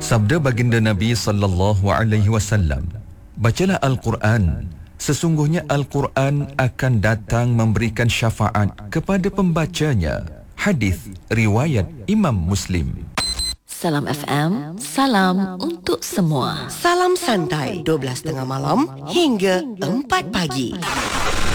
Sabda baginda Nabi sallallahu alaihi wasallam, bacalah Al-Quran. Sesungguhnya Al-Quran akan datang memberikan syafaat kepada pembacanya. Hadis riwayat Imam Muslim. Salam FM, salam untuk semua. Salam santai, 12.30 malam hingga 4 pagi.